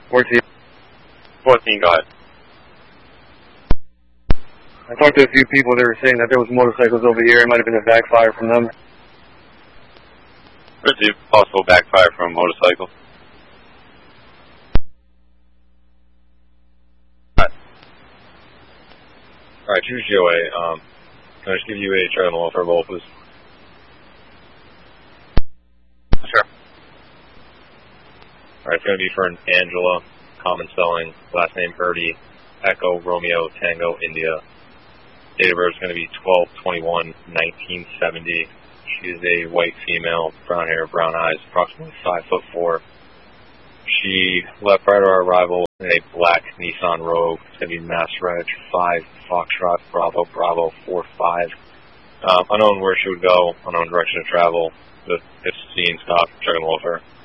14. 14, go ahead. I talked to a few people. They were saying that there was motorcycles over here. It might have been a backfire from them. Where's the possible backfire from a motorcycle? Alright, choose GOA. Can I just give you a journal offer roll, please? Sure. Alright, it's going to be for an Angela, common spelling, last name Birdie, Echo, Romeo, Tango, India. Date of birth is going to be 12/21/1970. She is a white female, brown hair, brown eyes, approximately 5'4". She left prior to our arrival in a black Nissan Rogue. It's going to be Mass Reg 5 Foxtrot Bravo Bravo 45. Unknown where she would go, unknown direction of travel. If seen, stop, check and look for her.